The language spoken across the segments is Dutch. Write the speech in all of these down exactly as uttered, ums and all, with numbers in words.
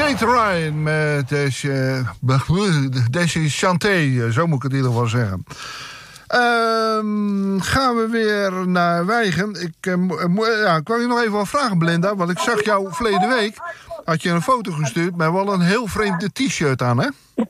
Kate Ryan met deze, deze chanté, zo moet ik het in ieder geval zeggen. Um, gaan we weer naar Wijchen. Ik, uh, mo- ja, ik wou je nog even wat vragen, Belinda. Want ik zag jou verleden week, had je een foto gestuurd met wel een heel vreemde t-shirt aan, hè?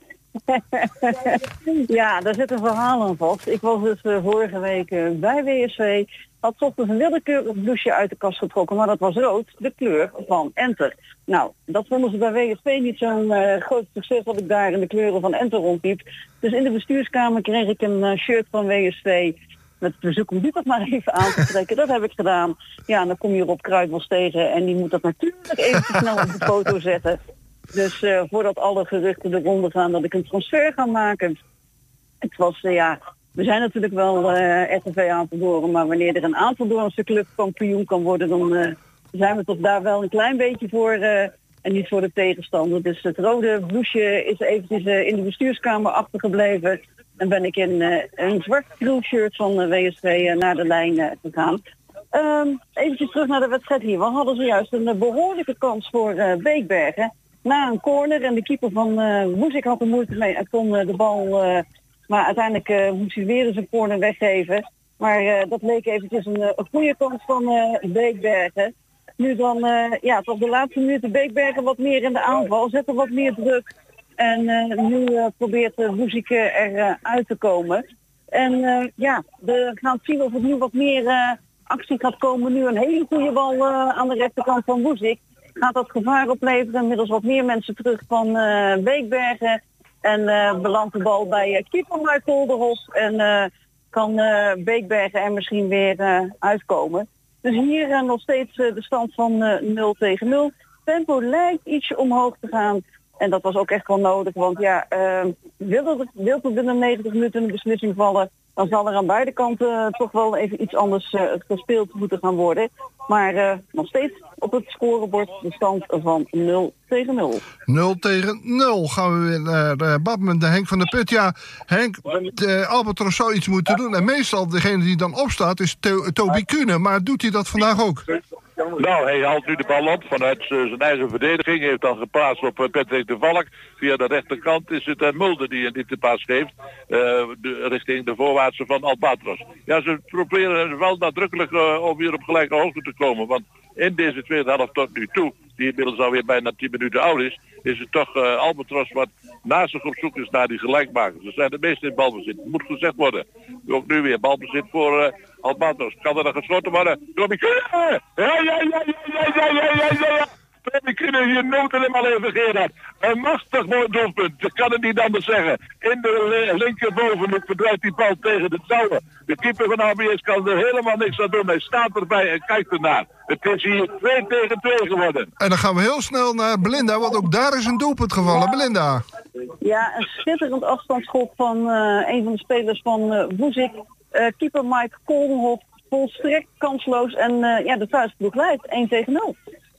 Ja, daar zit een verhaal aan vast. Ik was dus uh, vorige week uh, bij W S V. Had 's ochtends een willekeurig blouseje uit de kast getrokken, maar dat was rood, de kleur van Enter. Nou, dat vonden ze bij W S V niet zo'n uh, groot succes dat ik daar in de kleuren van Enter rondliep. Dus in de bestuurskamer kreeg ik een uh, shirt van W S V met verzoek om die toch maar even aan te trekken. Dat heb ik gedaan. Ja, dan kom je Rob Kruijtbos tegen en die moet dat natuurlijk even snel op de foto zetten. Dus uh, voordat alle geruchten de ronde gaan dat ik een transfer ga maken. Het was, uh, ja, we zijn natuurlijk wel uh, R T V Apeldoorn, maar wanneer er een Apeldoornse club kampioen kan worden, dan uh, zijn we toch daar wel een klein beetje voor uh, en niet voor de tegenstander. Dus het rode blouseje is eventjes uh, in de bestuurskamer achtergebleven en ben ik in uh, een zwart shirt van uh, W S V uh, naar de lijn uh, gegaan. Um, eventjes terug naar de wedstrijd hier. We hadden zojuist een uh, behoorlijke kans voor uh, Beekbergen. Na een corner en de keeper van uh, Woezik had er moeite mee en kon uh, de bal, uh, maar uiteindelijk uh, moest hij weer eens een corner weggeven. Maar uh, dat leek eventjes een, een goede kans van uh, Beekbergen. Nu dan, uh, ja, toch de laatste minuten Beekbergen wat meer in de aanval, zetten wat meer druk. En uh, nu uh, probeert uh, Woezik uh, er uh, uit te komen. En uh, ja, we gaan zien of het nu wat meer uh, actie gaat komen. Nu een hele goede bal uh, aan de rechterkant van Woezik. Gaat dat gevaar opleveren, inmiddels wat meer mensen terug van uh, Beekbergen. En uh, belandt de bal bij uh, keeper Mark Kolderhof. En uh, kan uh, Beekbergen er misschien weer uh, uitkomen. Dus hier uh, nog steeds uh, de stand van uh, nul tegen nul. Tempo lijkt ietsje omhoog te gaan. En dat was ook echt wel nodig. Want ja, uh, wil het, wil het binnen negentig minuten een beslissing vallen, dan zal er aan beide kanten uh, toch wel even iets anders uh, gespeeld moeten gaan worden. Maar uh, nog steeds op het scorebord de stand van nul tegen nul. nul tegen nul. Gaan we weer naar uh, badminton, de Henk van der Put. Ja, Henk, de Albatros zou iets moeten doen. En meestal degene die dan opstaat is to- Toby Kuhne. Maar doet hij dat vandaag ook? Nou, hij haalt nu de bal op vanuit uh, zijn eigen verdediging. Heeft dan geplaatst op uh, Patrick de Valk. Via de rechterkant is het uh, Mulder die een diepte pas geeft. Uh, de, richting de voorwaartse van Albatros. Ja, ze proberen wel nadrukkelijk uh, om weer op gelijke hoogte te komen. Want in deze tweede helft tot nu toe, die inmiddels alweer bijna tien minuten oud is, is het toch uh, Albatros wat naast zich op zoek is naar die gelijkmakers. Ze zijn de meeste in balbezit. Het moet gezegd worden. Ook nu weer balbezit voor uh, Albatros. Kan er dan geschoten worden? Toby Kuhne! Ja, ja, ja, ja, ja, ja, ja, ja, ja. Toby Kuhne, je noot helemaal even, Gerard. Een machtig mooi doelpunt. Ik kan het niet anders zeggen. In de le- linkerbovenhoek verdrijft die bal tegen de touwen. De keeper van A B S kan er helemaal niks aan doen. Hij staat erbij en kijkt ernaar. Het is hier twee tegen twee geworden. En dan gaan we heel snel naar Belinda, want ook daar is een doelpunt gevallen. Belinda. Ja, een schitterend afstandsschot van uh, een van de spelers van uh, Woezik. Uh, keeper Mike Koldenhof volstrekt kansloos. En uh, ja, de thuisploeg leidt één tegen nul.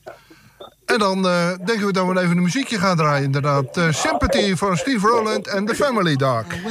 En dan uh, denken we dat we even een muziekje gaan draaien. Inderdaad, uh, Sympathy van Steve Rowland en The Family Dog.